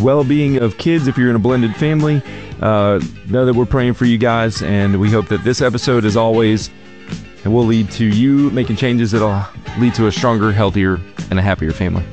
well-being of kids if you're in a blended family. Know that we're praying for you guys, and we hope that this episode, as always, will lead to you making changes that'll lead to a stronger, healthier, and a happier family.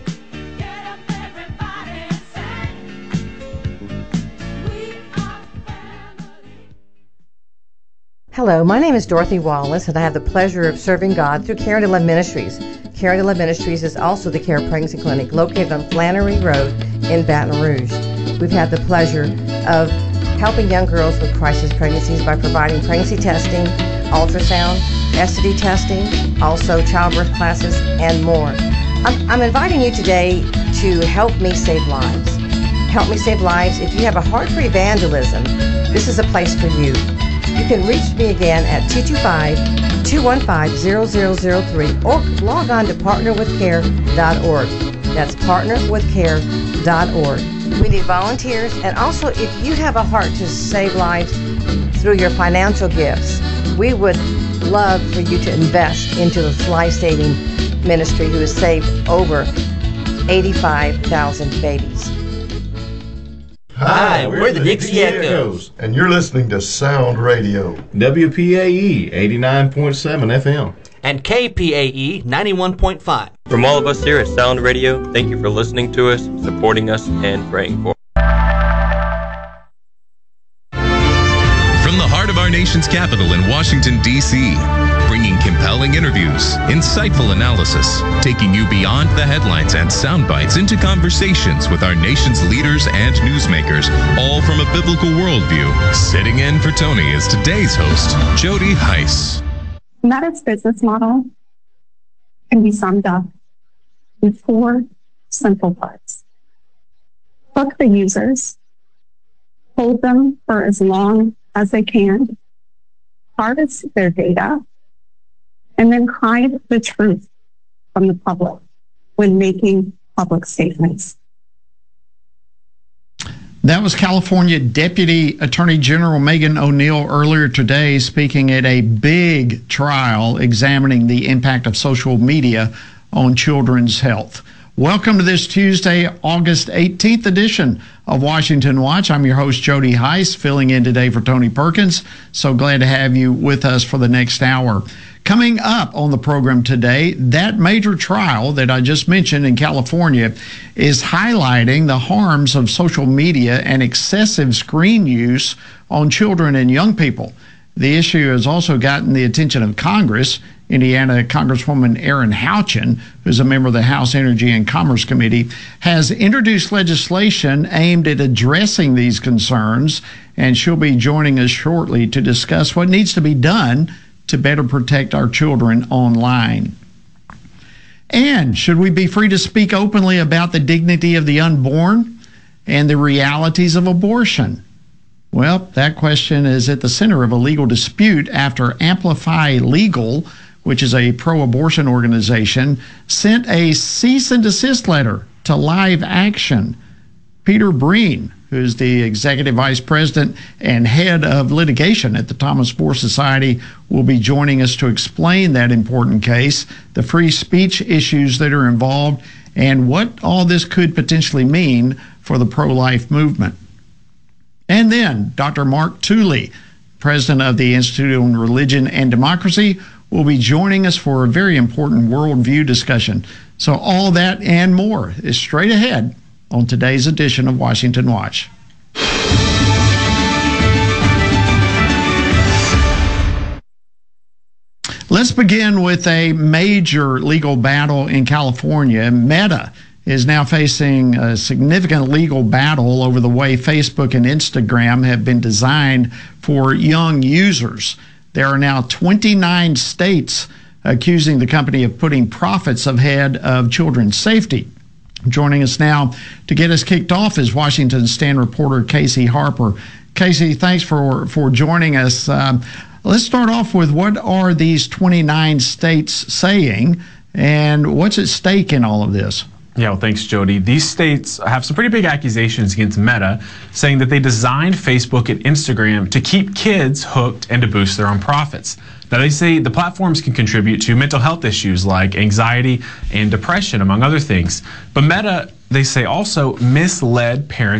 Hello, my name is Dorothy Wallace, and I have the pleasure of serving God through Care to Love Ministries. Care to Love Ministries is also the Care Pregnancy Clinic located on Flannery Road in Baton Rouge. We've had the pleasure of helping young girls with crisis pregnancies by providing pregnancy testing, ultrasound, STD testing, also childbirth classes, and more. I'm inviting you today to help me save lives. Help me save lives. If you have a heart for evangelism, this is a place for you. You can reach me again at 225-215-0003 or log on to partnerwithcare.org. That's partnerwithcare.org. We need volunteers, and also if you have a heart to save lives through your financial gifts, we would love for you to invest into this life-saving ministry who has saved over 85,000 babies. Hi, we're the Dixie Echoes. And you're listening to Sound Radio. WPAE 89.7 FM. And KPAE 91.5. From all of us here at Sound Radio, thank you for listening to us, supporting us, and praying for us. From the heart of our nation's capital in Washington, D.C., bringing compelling interviews, insightful analysis, taking you beyond the headlines and sound bites into conversations with our nation's leaders and newsmakers, all from a biblical worldview. Sitting in for Tony is today's host, Jody Heiss. Meta's business model can be summed up in 4 simple parts. Hook the users, hold them for as long as they can, harvest their data, and then hide the truth from the public when making public statements. That was California Deputy Attorney General Megan O'Neill earlier today speaking at a big trial examining the impact of social media on children's health. Welcome to this Tuesday, August 18th edition of Washington Watch. I'm your host, Jody Heiss, filling in today for Tony Perkins. So glad to have you with us for the next hour. Coming up on the program today, that major trial that I just mentioned in California is highlighting the harms of social media and excessive screen use on children and young people. The issue has also gotten the attention of Congress. Indiana Congresswoman Erin Houchin, who's a member of the House Energy and Commerce Committee, has introduced legislation aimed at addressing these concerns, and she'll be joining us shortly to discuss what needs to be done to better protect our children online. And should we be free to speak openly about the dignity of the unborn and the realities of abortion? Well, that question is at the center of a legal dispute after Amplify Legal, which is a pro-abortion organization, sent a cease and desist letter to Live Action. Peter Breen, who's the Executive Vice President and Head of Litigation at the Thomas More Society, will be joining us to explain that important case, the free speech issues that are involved, and what all this could potentially mean for the pro-life movement. And then Dr. Mark Tooley, President of the Institute on Religion and Democracy, will be joining us for a very important worldview discussion. So all that and more is straight ahead on today's edition of Washington Watch. Let's begin with a major legal battle in California. Meta is now facing a significant legal battle over the way Facebook and Instagram have been designed for young users. There are now 29 states accusing the company of putting profits ahead of children's safety. Joining us now to get us kicked off is Washington Stand reporter Casey Harper. Casey, thanks for joining us. Let's start off with what are these 29 states saying, and what's at stake in all of this? Yeah, well, thanks, Jody. These states have some pretty big accusations against Meta, saying that they designed Facebook and Instagram to keep kids hooked and to boost their own profits. Now, they say the platforms can contribute to mental health issues like anxiety and depression, among other things. But Meta, they say, also misled parents